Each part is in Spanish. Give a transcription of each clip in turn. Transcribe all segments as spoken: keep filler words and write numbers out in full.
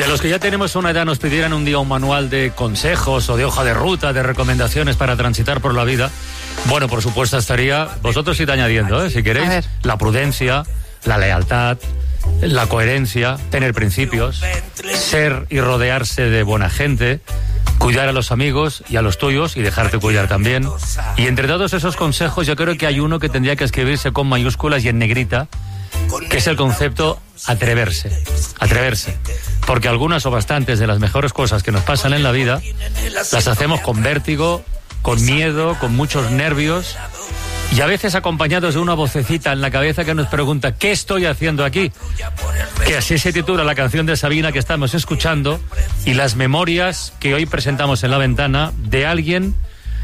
Si a los que ya tenemos una edad nos pidieran un día un manual de consejos o de hoja de ruta, de recomendaciones para transitar por la vida, bueno, por supuesto estaría, vosotros id añadiendo, ¿eh? Si queréis, la prudencia, la lealtad, la coherencia, tener principios, ser y rodearse de buena gente, cuidar a los amigos y a los tuyos y dejarte cuidar también. Y entre todos esos consejos yo creo que hay uno que tendría que escribirse con mayúsculas y en negrita, que es el concepto atreverse, atreverse. Porque algunas o bastantes de las mejores cosas que nos pasan en la vida las hacemos con vértigo, con miedo, con muchos nervios y a veces acompañados de una vocecita en la cabeza que nos pregunta ¿qué estoy haciendo aquí? Que así se titula la canción de Sabina que estamos escuchando y las memorias que hoy presentamos en La Ventana de alguien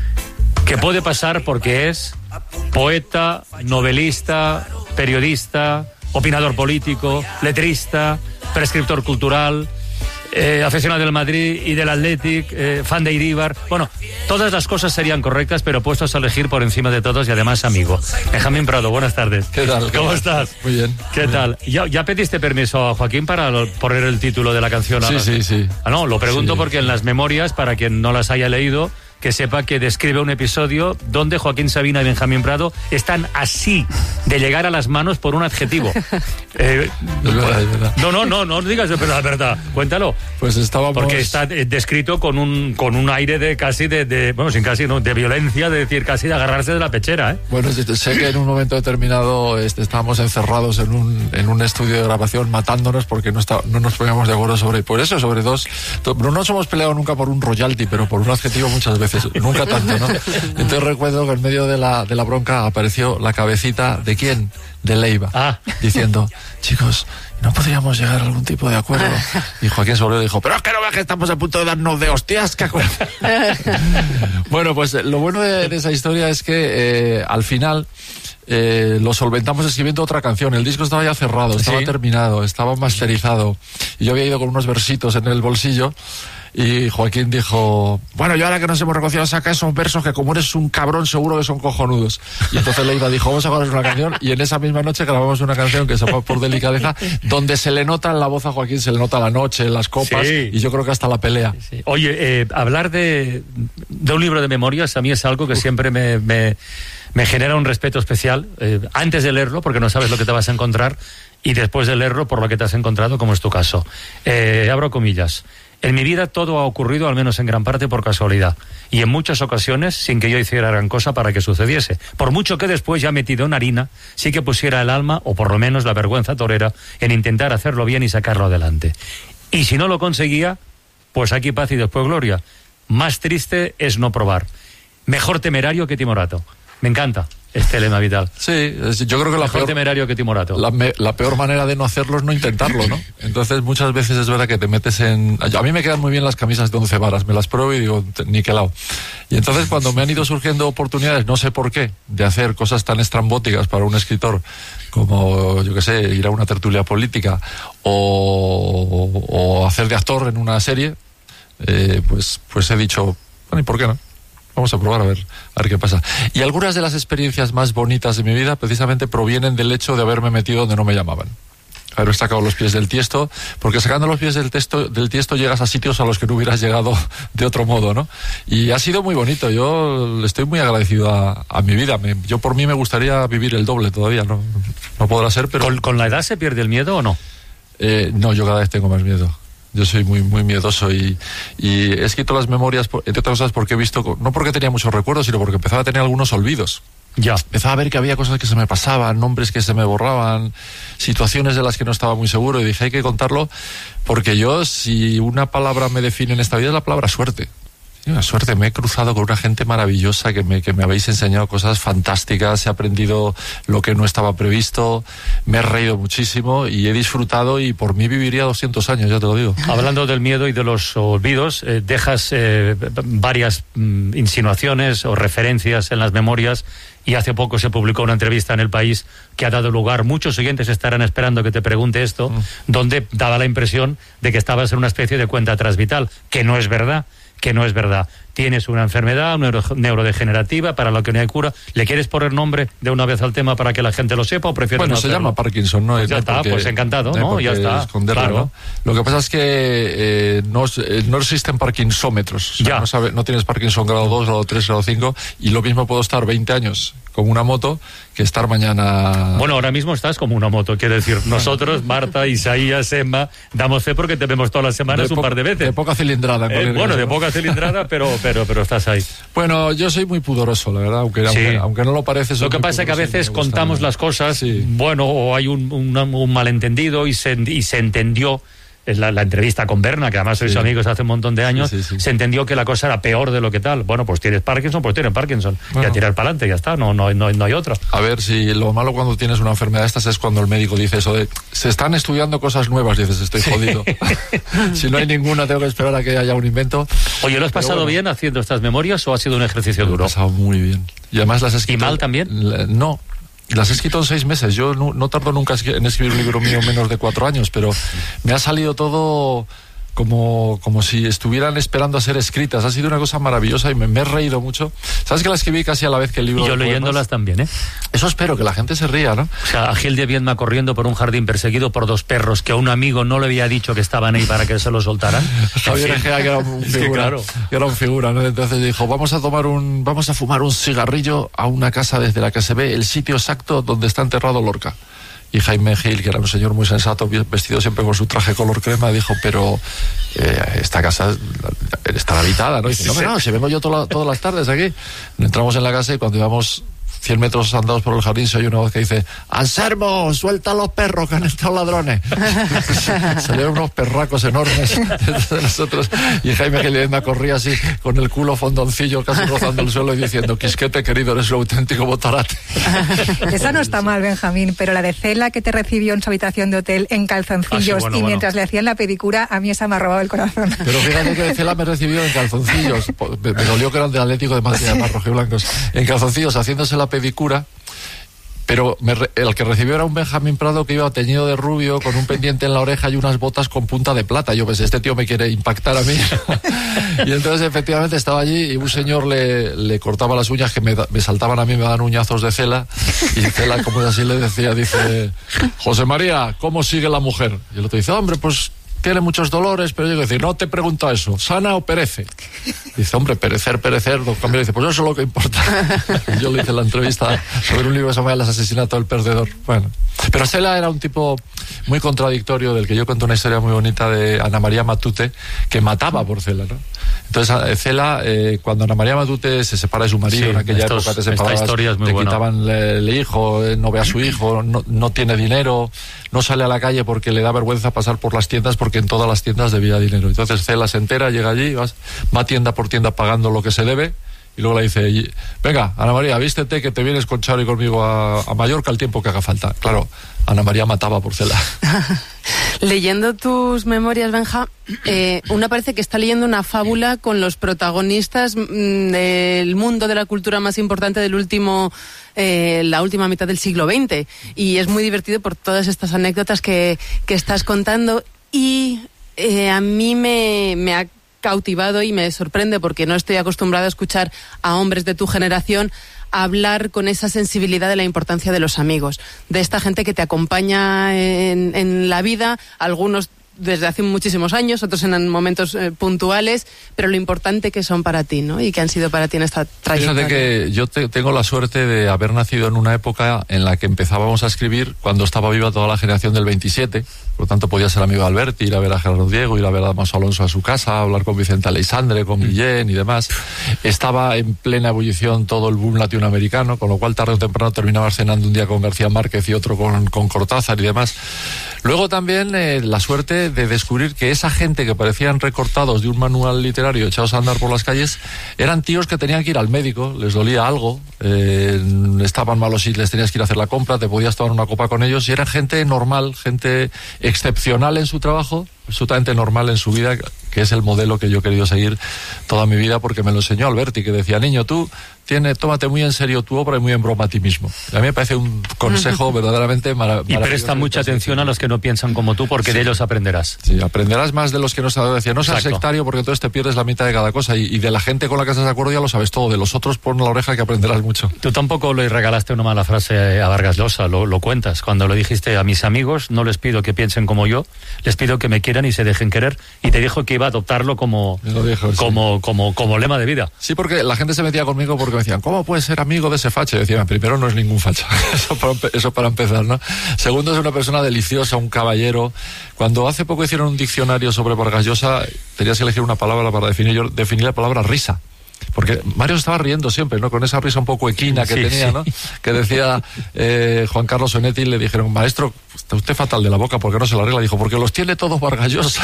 que puede pasar porque es poeta, novelista, periodista, opinador político, letrista, prescriptor cultural, eh, aficionado del Madrid y del Athletic, eh, fan de Iríbar. Bueno, todas las cosas serían correctas, pero puestos a elegir por encima de todos y además amigo. Benjamín Prado, buenas tardes. ¿Qué tal? ¿Cómo estás? Muy bien. ¿Qué muy tal? Bien. ¿Ya, ¿Ya pediste permiso a Joaquín para lo, poner el título de la canción? Sí, sí, sí. Ah, no, lo pregunto sí. Porque en las memorias, para quien no las haya leído, que sepa que describe un episodio donde Joaquín Sabina y Benjamín Prado están así de llegar a las manos por un adjetivo. Eh, es verdad, es verdad. No, no, no, no digas pero la verdad, cuéntalo. Pues estábamos... Porque está descrito con un con un aire de casi de, de bueno, sin casi, no, de violencia, de decir casi de agarrarse de la pechera, ¿eh? Bueno, sé que en un momento determinado este, estábamos encerrados en un, en un estudio de grabación matándonos porque no, está, no nos poníamos de acuerdo sobre, por eso, sobre dos... No nos hemos peleado nunca por un royalty, pero por un adjetivo muchas veces. Nunca tanto, ¿no? Entonces recuerdo que en medio de la, de la bronca apareció la cabecita ¿de quién? De Leiva, ah. diciendo, chicos, ¿no podríamos llegar a algún tipo de acuerdo? Y Joaquín Sobrero dijo, pero es que no veas que estamos a punto de darnos de hostias, ¿qué acuerdo? Bueno, pues lo bueno de, de esa historia es que eh, al final eh, lo solventamos escribiendo otra canción. El disco estaba ya cerrado, estaba ¿Sí? terminado, estaba masterizado. Y yo había ido con unos versitos en el bolsillo. Y Joaquín dijo, bueno, yo ahora que nos hemos reconciliado saca esos versos que como eres un cabrón seguro que son cojonudos. Y entonces Leiva dijo, vamos a grabar una canción y en esa misma noche grabamos una canción que se llama Por Delicadeza, donde se le nota en la voz a Joaquín, se le nota la noche, las copas sí. y yo creo que hasta la pelea. Sí. Oye, eh, hablar de, de un libro de memorias a mí es algo que Uf. siempre me, me, me genera un respeto especial, eh, antes de leerlo porque no sabes lo que te vas a encontrar y después de leerlo por lo que te has encontrado como es tu caso. Eh, abro comillas. En mi vida todo ha ocurrido, al menos en gran parte, por casualidad. Y en muchas ocasiones sin que yo hiciera gran cosa para que sucediese. Por mucho que después, ya metido en harina, sí que pusiera el alma, o por lo menos la vergüenza torera, en intentar hacerlo bien y sacarlo adelante. Y si no lo conseguía, pues aquí paz y después gloria. Más triste es no probar. Mejor temerario que timorato. Me encanta este lema vital. Sí, yo creo que la Mejor peor, temerario que timorato. La, me, la peor manera de no hacerlo es no intentarlo, ¿no? Entonces muchas veces es verdad que te metes en... A mí me quedan muy bien las camisas de once varas, me las pruebo y digo, niquelao. Y entonces cuando me han ido surgiendo oportunidades, no sé por qué, de hacer cosas tan estrambóticas para un escritor como, yo qué sé, ir a una tertulia política o, o hacer de actor en una serie, eh, pues, pues he dicho, bueno, ¿y por qué no? Vamos a probar a ver, a ver qué pasa. Y algunas de las experiencias más bonitas de mi vida precisamente provienen del hecho de haberme metido donde no me llamaban. Haber sacado los pies del tiesto, porque sacando los pies del, testo, del tiesto llegas a sitios a los que no hubieras llegado de otro modo, ¿no? Y ha sido muy bonito, yo estoy muy agradecido a, a mi vida. Me, yo por mí me gustaría vivir el doble todavía, no, no podrá ser, pero... ¿Con, ¿Con la edad se pierde el miedo o no? Eh, no, yo cada vez tengo más miedo. Yo soy muy muy miedoso y, y he escrito las memorias, entre otras cosas, porque he visto, no porque tenía muchos recuerdos, sino porque empezaba a tener algunos olvidos. Ya. Empezaba a ver que había cosas que se me pasaban, nombres que se me borraban, situaciones de las que no estaba muy seguro y dije, hay que contarlo, porque yo, si una palabra me define en esta vida, es la palabra suerte. Una suerte, me he cruzado con una gente maravillosa que me, que me habéis enseñado cosas fantásticas, he aprendido lo que no estaba previsto, me he reído muchísimo y he disfrutado y por mí viviría doscientos años, ya te lo digo. Hablando del miedo y de los olvidos, eh, dejas eh, varias mm, insinuaciones o referencias en las memorias y hace poco se publicó una entrevista en El País que ha dado lugar, muchos oyentes estarán esperando que te pregunte esto, mm. donde daba la impresión de que estabas en una especie de cuenta atrás vital, que no es verdad. que no es verdad. tienes una enfermedad neuro, neurodegenerativa para la que no hay cura. ¿Le quieres poner nombre de una vez al tema para que la gente lo sepa o prefieres Bueno, no se hacerlo? llama Parkinson, ¿no? Pues ya no está, porque, pues encantado, ¿no? no Ya está. Esconderlo, claro. ¿no? Lo que pasa es que eh, no, no existen parkinsómetros. O sea, ya. No, sabe, no tienes Parkinson grado dos, grado tres, grado cinco, y lo mismo puedo estar veinte años con una moto que estar mañana... Bueno, ahora mismo estás como una moto, quiero decir, nosotros, Marta, Isaías, Emma, damos fe porque te vemos todas las semanas un par de veces. De poca cilindrada. Eh, bueno, caso, de ¿no? poca cilindrada, pero, pero, pero estás ahí. Bueno, yo soy muy pudoroso, la verdad, aunque, sí. aunque, aunque no lo parece. Lo que pasa es que a veces contamos las cosas, sí. bueno, o hay un, un, un malentendido y se, y se entendió... La, la entrevista con Berna, que además sois sí. amigos hace un montón de años, sí, sí, sí. se entendió que la cosa era peor de lo que tal. Bueno, pues tienes Parkinson, pues tienes Parkinson. Bueno. Y a tirar para adelante, ya está, no, no, no, no hay otra. A ver, si lo malo cuando tienes una enfermedad de estas es cuando el médico dice eso de se están estudiando cosas nuevas, dices, estoy sí. jodido. Si no hay ninguna, tengo que esperar a que haya un invento. Oye, ¿lo has pasado bueno. bien haciendo estas memorias o ha sido un ejercicio lo duro? Lo he pasado muy bien. Y además las he escrito... ¿Y mal también? No. Las he escrito en seis meses. Yo no, no tardo nunca en escribir un libro mío menos de cuatro años, pero me ha salido todo como, como si estuvieran esperando a ser escritas. Ha sido una cosa maravillosa y me, me he reído mucho. ¿Sabes que la escribí casi a la vez que el libro? Y yo leyéndolas también, ¿eh? Eso espero, que la gente se ría, ¿no? O sea, a Gil de Viedma corriendo por un jardín perseguido por dos perros que a un amigo no le había dicho que estaban ahí para que se lo soltaran. Javier Egea, que era un figura, sí, claro. que era un figura, ¿no? Entonces dijo, vamos a tomar un, vamos a fumar un cigarrillo a una casa desde la que se ve el sitio exacto donde está enterrado Lorca. Y Jaime Gil, que era un señor muy sensato, vestido siempre con su traje color crema, dijo, pero eh, esta casa está habitada, ¿no? Y dice, no, no, si vengo yo toda, todas las tardes aquí. Entramos en la casa y cuando íbamos cien metros andados por el jardín se oye una voz que dice, Anselmo, suelta a los perros que han entrado ladrones. Salieron unos perracos enormes de nosotros y Jaime Gil corría así con el culo fondoncillo casi rozando el suelo y diciendo, Quisquete querido, eres un auténtico botarate. Esa no está mal, Benjamín, pero la de Cela que te recibió en su habitación de hotel en calzoncillos ah, sí, bueno, y bueno. mientras le hacían la pedicura, a mí esa me ha robado el corazón. Pero fíjate que Cela me recibió en calzoncillos, me, me dolió que eran del Atlético de Madrid, además rojiblancos, en calzoncillos haciéndose la pedicura, pero me re, el que recibió era un Benjamín Prado que iba teñido de rubio, con un pendiente en la oreja y unas botas con punta de plata. Yo pensé, este tío me quiere impactar a mí. Y entonces efectivamente estaba allí y un señor le, le cortaba las uñas que me, me saltaban a mí, me daban uñazos de Cela, y Cela, como así le decía, dice, José María, ¿cómo sigue la mujer? Y el otro dice, hombre, pues tiene muchos dolores, pero yo digo, decir, no te pregunto eso, ¿sana o perece? Dice, hombre, perecer, perecer, don Camilo dice, pues eso es lo que importa. Y yo le hice la entrevista sobre un libro que se llama El asesinato del perdedor. Bueno, pero Cela era un tipo muy contradictorio, del que yo cuento una historia muy bonita de Ana María Matute, que mataba por Cela, ¿no? Entonces, Cela, eh, cuando Ana María Matute se separa de su marido, sí, en aquella estos, época te separabas, te buena. quitaban el hijo, no ve a su hijo, no, no tiene dinero, no sale a la calle porque le da vergüenza pasar por las tiendas, porque en todas las tiendas debía dinero. Entonces Cela se entera, llega allí, vas, va tienda por tienda pagando lo que se debe, y luego le dice, venga, Ana María, vístete que te vienes con Charo y conmigo a, a Mallorca el tiempo que haga falta. Claro, Ana María mataba por Cela. Leyendo tus memorias, Benja, eh, una parece que está leyendo una fábula con los protagonistas mmm, del mundo de la cultura más importante del último, eh, la última mitad del siglo veinte. Y es muy divertido por todas estas anécdotas que, que estás contando. Y eh, a mí me, me ha cautivado y me sorprende porque no estoy acostumbrada a escuchar a hombres de tu generación hablar con esa sensibilidad de la importancia de los amigos, de esta gente que te acompaña en, en la vida, algunos desde hace muchísimos años, otros en momentos eh, puntuales, pero lo importante que son para ti, ¿no? Y que han sido para ti en esta trayectoria. Fíjate que yo te, tengo la suerte de haber nacido en una época en la que empezábamos a escribir cuando estaba viva toda la generación del veintisiete, por lo tanto podía ser amigo de Alberti, ir a ver a Gerardo Diego, ir a ver a Damaso Alonso a su casa, hablar con Vicente Aleixandre, con Guillén y demás. Estaba en plena ebullición todo el boom latinoamericano, con lo cual tarde o temprano terminaba cenando un día con García Márquez y otro con, con Cortázar y demás. Luego también eh, la suerte de descubrir que esa gente que parecían recortados de un manual literario echados a andar por las calles eran tíos que tenían que ir al médico, les dolía algo, eh, estaban malos y les tenías que ir a hacer la compra, te podías tomar una copa con ellos, y eran gente normal, gente excepcional en su trabajo, absolutamente normal en su vida, que es el modelo que yo he querido seguir toda mi vida, porque me lo enseñó Alberti, que decía, niño, tú tiene, tómate muy en serio tu obra y muy en broma a ti mismo. A mí me parece un consejo verdaderamente maravilloso. Y presta mucha atención a los que no piensan como tú, porque sí. de ellos aprenderás. Sí, aprenderás más de los que no saben. Decía, no seas sectario, porque entonces te pierdes la mitad de cada cosa, y, y de la gente con la que estás de acuerdo ya lo sabes todo, de los otros pon la oreja que aprenderás mucho. Tú tampoco le regalaste una mala frase a Vargas Llosa, lo, lo cuentas, cuando lo dijiste, a mis amigos no les pido que piensen como yo, les pido que me quieran y se dejen querer, y te dijo que iba a adoptarlo como, lo dijo, como, sí. como, como lema de vida. Sí, porque la gente se metía conmigo porque me decían, ¿cómo puedes ser amigo de ese facha? Y decía, primero, no es ningún facha, eso para, eso para empezar, ¿no? Segundo, es una persona deliciosa, un caballero. Cuando hace poco hicieron un diccionario sobre Vargas Llosa, tenías que elegir una palabra para definir, yo definí la palabra risa. Porque Mario estaba riendo siempre, ¿no? Con esa risa un poco equina que sí, tenía, sí. ¿no? Que decía eh, Juan Carlos Onetti, le dijeron, maestro, está usted fatal de la boca, ¿por qué no se la arregla? Dijo, porque los tiene todos Vargas Llosa.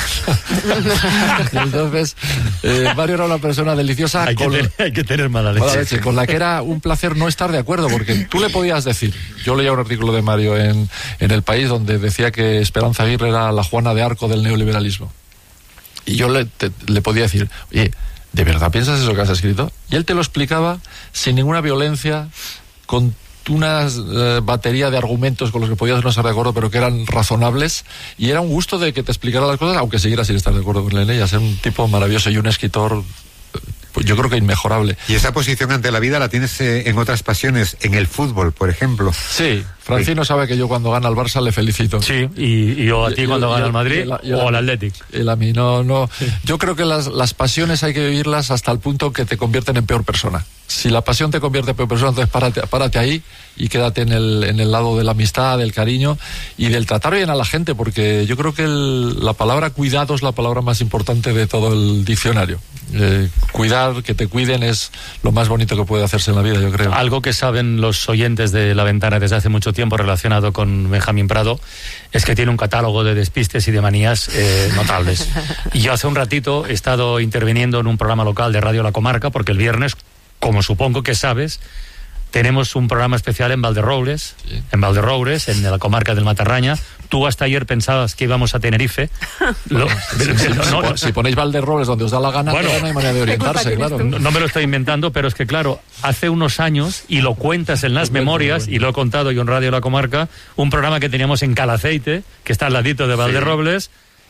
Entonces, eh, Mario era una persona deliciosa. Hay, con, que, tener, hay que tener mala leche. mala leche. Con la que era un placer no estar de acuerdo, porque tú le podías decir, yo leía un artículo de Mario en, en El País donde decía que Esperanza Aguirre era la Juana de Arco del neoliberalismo. Y yo le, te, le podía decir, oye, ¿de verdad piensas eso que has escrito? Y él te lo explicaba sin ninguna violencia, con una eh, batería de argumentos con los que podías no estar de acuerdo, pero que eran razonables, y era un gusto de que te explicara las cosas, aunque siguieras sin estar de acuerdo con ellas. Era un tipo maravilloso y un escritor, pues yo creo que inmejorable. ¿Y esa posición ante la vida la tienes eh, en otras pasiones, en el fútbol, por ejemplo? Sí, Francino sabe que yo cuando gana el Barça le felicito. Sí, y, y yo a ti y, cuando y, gana el Madrid, y, y, o al Athletic. Él a mí, no, no. Sí. Yo creo que las, las pasiones hay que vivirlas hasta el punto que te convierten en peor persona. Si la pasión te convierte en peor persona, entonces párate, párate ahí y quédate en el, en el lado de la amistad, del cariño y del tratar bien a la gente, porque yo creo que el, la palabra cuidado es la palabra más importante de todo el diccionario. Eh, cuidar, que te cuiden, es lo más bonito que puede hacerse en la vida, yo creo. Algo que saben los oyentes de La Ventana desde hace mucho tiempo relacionado con Benjamín Prado es que tiene un catálogo de despistes y de manías eh, notables. Y yo hace un ratito he estado interviniendo en un programa local de Radio La Comarca, porque el viernes, como supongo que sabes, tenemos un programa especial en Valderroures, sí. en Valderroures, en la comarca del Matarraña. Tú hasta ayer pensabas que íbamos a Tenerife. Lo, sí, sí, no, no, no, si ponéis Valderroures donde os da la gana, bueno, no hay manera de orientarse, claro. No, no me lo estoy inventando, pero es que claro, hace unos años, y lo cuentas en las memorias, y lo he contado yo en Radio La Comarca, un programa que teníamos en Calaceite, que está al ladito de Valderrobles,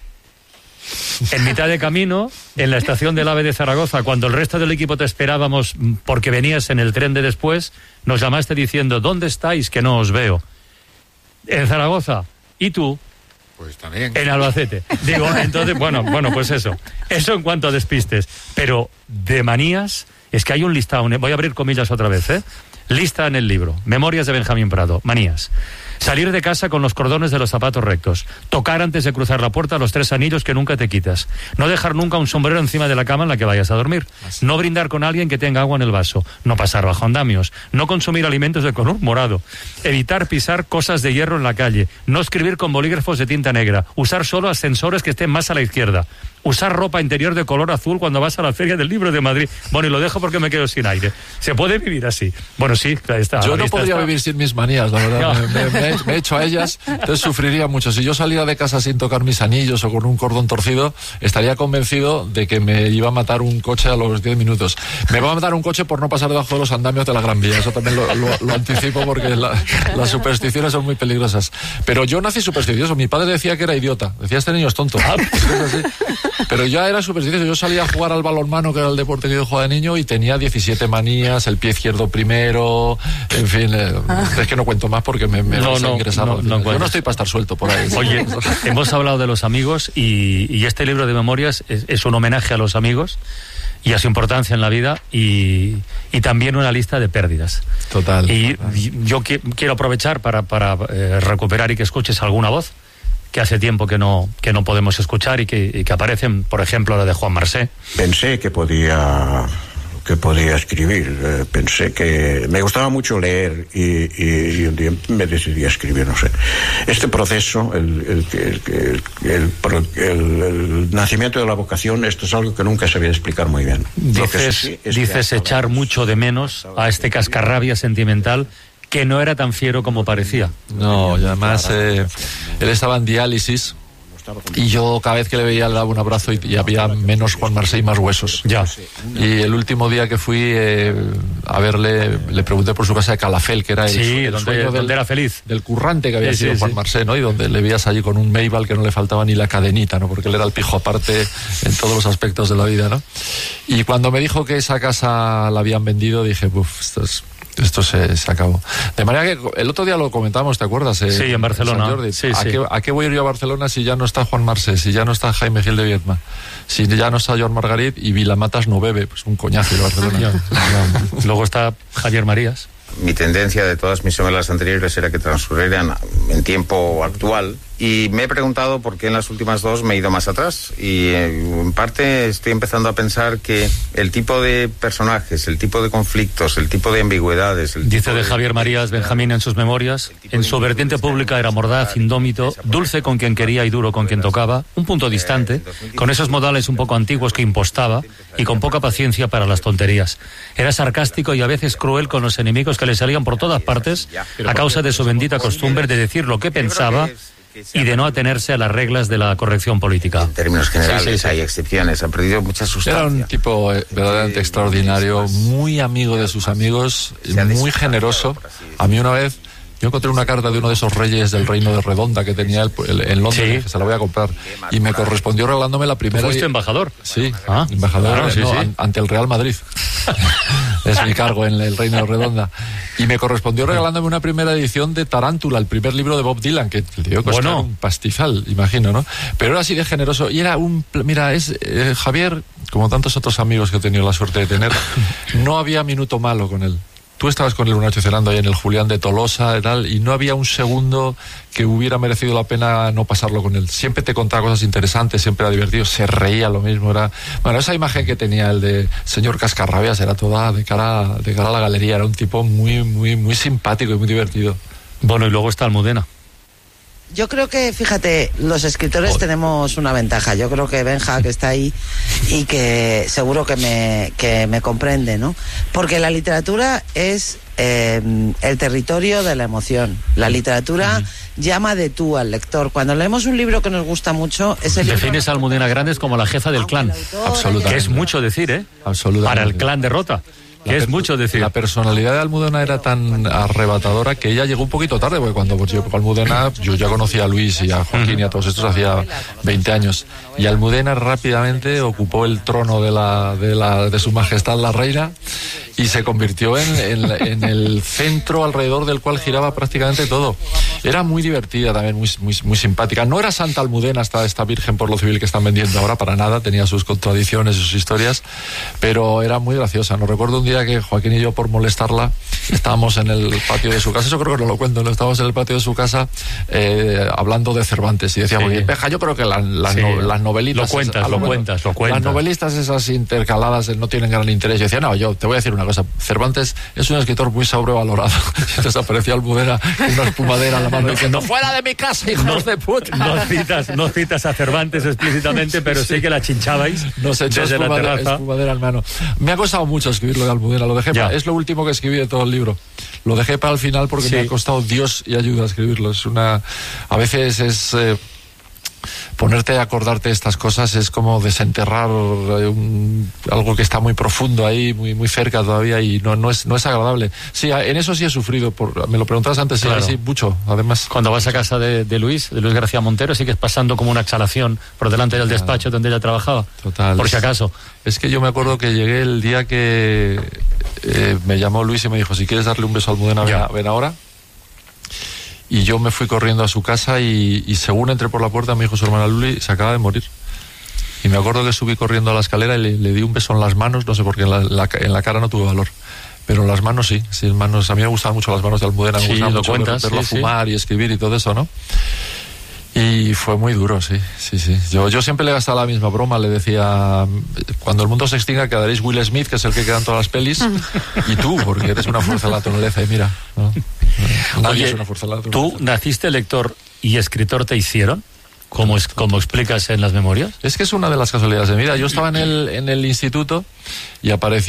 sí. en mitad de camino, en la estación del AVE de Zaragoza, cuando el resto del equipo te esperábamos porque venías en el tren de después, nos llamaste diciendo, ¿dónde estáis? Que no os veo. En Zaragoza. ¿Y tú? Pues también. En Albacete. Digo, entonces, bueno, bueno, pues eso. Eso en cuanto a despistes. Pero de manías, es que hay un listado, voy a abrir comillas otra vez, ¿eh? Lista en el libro, Memorias de Benjamín Prado, manías. Salir de casa con los cordones de los zapatos rectos. Tocar antes de cruzar la puerta los tres anillos que nunca te quitas. No dejar nunca un sombrero encima de la cama en la que vayas a dormir. No brindar con alguien que tenga agua en el vaso. No pasar bajo andamios. No consumir alimentos de color morado. Evitar pisar cosas de hierro en la calle. No escribir con bolígrafos de tinta negra. Usar solo ascensores que estén más a la izquierda. Usar ropa interior de color azul cuando vas a la Feria del Libro de Madrid. Bueno, y lo dejo porque me quedo sin aire. ¿Se puede vivir así? Bueno, sí, ahí está. Yo no podría está. vivir sin mis manías, la verdad. No. Me, me, me, me he hecho a ellas, entonces sufriría mucho. Si yo saliera de casa sin tocar mis anillos o con un cordón torcido, estaría convencido de que me iba a matar un coche a los diez minutos. Me va a matar un coche por no pasar debajo de los andamios de la Gran Vía. Eso también lo, lo, lo anticipo, porque la, las supersticiones son muy peligrosas. Pero yo nací supersticioso. Mi padre decía que era idiota. Decía, este niño es tonto. Pero ya era supersticioso. Yo salía a jugar al balonmano, que era el deporte que yo jugaba de niño, y tenía diecisiete manías, el pie izquierdo primero, en fin, eh, es que no cuento más porque me, me no, vas a no, ingresar. No, no yo no estoy para estar suelto por ahí. Oye, hemos hablado de los amigos y, y este libro de memorias es, es un homenaje a los amigos y a su importancia en la vida, y, y también una lista de pérdidas. Total. Y, total. y yo que, quiero aprovechar para, para eh, recuperar y que escuches alguna voz que hace tiempo que no que no podemos escuchar y que, y que aparecen, por ejemplo, la de Juan Marsé. Pensé que podía que podía escribir, eh, pensé que me gustaba mucho leer y, y, y un día me decidí a escribir, no sé. Este proceso, el, el, el, el, el, el, el nacimiento de la vocación, esto es algo que nunca sabía explicar muy bien. Dices, sí es dices echar mucho de menos a este cascarrabia sentimental que no era tan fiero como parecía. No, y además eh, él estaba en diálisis y yo cada vez que le veía le daba un abrazo y, y había menos Juan Marsé y más huesos. Ya. Y el último día que fui eh, a verle, le pregunté por su casa de Calafell, que era el, sí, el donde, sueño del, donde era feliz. del currante que había sí, sido sí, Juan sí. Marsé, ¿no? Y donde le veías allí con un Maybach que no le faltaba ni la cadenita, ¿no? Porque él era el pijo aparte en todos los aspectos de la vida, ¿no? Y cuando me dijo que esa casa la habían vendido, dije, uff, esto es... Esto se, se acabó. De manera que el otro día lo comentamos, ¿te acuerdas? Eh, sí, en Barcelona. Jordi. Sí, ¿A, sí. qué, ¿A qué voy a ir yo a Barcelona si ya no está Juan Marsé, si ya no está Jaime Gil de Viedma, si ya no está Joan Margarit y Vilamatas no bebe? Pues un coñazo de Barcelona. Luego está Javier Marías. Mi tendencia de todas mis novelas anteriores era que transcurrieran en tiempo actual, y me he preguntado por qué en las últimas dos me he ido más atrás, y en parte estoy empezando a pensar que el tipo de personajes, el tipo de conflictos, el tipo de ambigüedades... El Dice tipo de Javier Marías Benjamín en sus memorias: en su vertiente pública era mordaz, indómito, dulce con quien quería y duro con quien tocaba, un punto distante, con esos modales un poco antiguos que impostaba y con poca paciencia para las tonterías. Era sarcástico y a veces cruel con los enemigos que le salían por todas partes a causa de su bendita costumbre de decir lo que pensaba y de no atenerse a las reglas de la corrección política. En términos generales, sí, sí, sí. hay excepciones, ha perdido mucha sustancia. Era un tipo eh, verdaderamente extraordinario, muy amigo de sus amigos, muy generoso. A mí una vez, yo encontré una carta de uno de esos reyes del reino de Redonda que tenía él en Londres, sí. que se la voy a comprar, y me correspondió regalándome la primera... ¿Tú fuiste embajador? Sí, ah, embajador claro, sí, no, sí. An, ante el Real Madrid. Es mi cargo en el reino de Redonda. Y me correspondió regalándome una primera edición de Tarántula, el primer libro de Bob Dylan, que el tío costaba bueno. un pastizal, imagino, ¿no? Pero era así de generoso. Y era un... Mira, es eh, Javier, como tantos otros amigos que he tenido la suerte de tener, no había minuto malo con él. Tú estabas con él una noche cenando ahí en el Julián de Tolosa y tal, y no había un segundo que hubiera merecido la pena no pasarlo con él. Siempre te contaba cosas interesantes, siempre era divertido, se reía lo mismo. Era... Bueno, esa imagen que tenía el de señor Cascarrabias era toda de cara, de cara a la galería. Era un tipo muy, muy, muy simpático y muy divertido. Bueno, y luego está Almudena. Yo creo que, fíjate, los escritores Joder. tenemos una ventaja. Yo creo que Benja, que está ahí y que seguro que me, que me comprende, ¿no? Porque la literatura es eh, el territorio de la emoción. La literatura uh-huh. llama de tú al lector. Cuando leemos un libro que nos gusta mucho, ese libro... Defines a Almudena Grandes como la jefa del clan. Absolutamente. Que es mucho decir, ¿eh? Absolutamente. Para el clan de Rota. Que es mucho decir. La personalidad de Almudena era tan arrebatadora que ella llegó un poquito tarde, porque cuando pues, yo con Almudena, yo ya conocía a Luis y a Joaquín y a todos estos hacía veinte años. Y Almudena rápidamente ocupó el trono de la de, la, de su majestad la reina y se convirtió en, en, en el centro alrededor del cual giraba prácticamente todo. Era muy divertida también, muy, muy, muy simpática. No era Santa Almudena esta, esta virgen por lo civil que están vendiendo ahora, para nada, tenía sus contradicciones, sus historias, pero era muy graciosa. No recuerdo un día que Joaquín y yo, por molestarla, estábamos en el patio de su casa, eso creo que no lo cuento, ¿no? Estábamos en el patio de su casa eh, hablando de Cervantes y decíamos, sí. Peja, yo creo que la, la, sí. no, las novelitas... Lo cuentas, esas, lo bueno, cuentas, lo cuentas. Las novelistas esas intercaladas no tienen gran interés. Yo decía, no, yo te voy a decir una cosa, Cervantes es un escritor muy sobrevalorado. Entonces aparecía Almudena con una espumadera en la mano diciendo, ¡fuera de mi casa, hijos no, de puta! No citas, no citas a Cervantes explícitamente, pero sí, sí que la chinchabais Nos echó desde espumadera, la terraza. Espumadera en mano. Me ha costado mucho escribir lo de Almudena, lo dejé para, es lo último que escribí de todo el libro. Lo dejé para el final porque sí. me ha costado Dios y ayuda a escribirlo. Es una... A veces es... Eh, ponerte a acordarte de estas cosas es como desenterrar un, algo que está muy profundo ahí, muy muy cerca todavía, y no no es no es agradable. Sí, en eso sí he sufrido, por, me lo preguntabas antes, claro. sí, sí, mucho, además. Cuando vas a casa de, de Luis, de Luis García Montero, sigues pasando como una exhalación por delante del despacho donde ella trabajaba. Total. Por si acaso. Es que yo me acuerdo que llegué el día que eh, me llamó Luis y me dijo, si quieres darle un beso a Almudena, ven, ven ahora. Y yo me fui corriendo a su casa y, y según entré por la puerta me dijo su hermana Luli, se acaba de morir. Y me acuerdo que subí corriendo a la escalera y le, le di un beso en las manos, no sé por qué, en la, la, en la cara no tuve valor. Pero en las manos sí, sí, en manos, a mí me gustaban mucho las manos de Almudena, me sí, gustaba lo mucho cuentas, verla sí, fumar sí. y escribir y todo eso, ¿no? Y fue muy duro, sí, sí, sí. Yo, yo siempre le gastaba la misma broma, le decía, cuando el mundo se extinga quedaréis Will Smith, que es el que queda en todas las pelis, y tú, porque eres una fuerza de la naturaleza, y mira, ¿no? Nadie Oye, es una fuerza de la naturaleza. ¿Tú naciste lector y escritor te hicieron? Como, es, como explicas en las memorias. Es que es una de las casualidades de mi vida. Yo estaba en el, en el instituto y apareció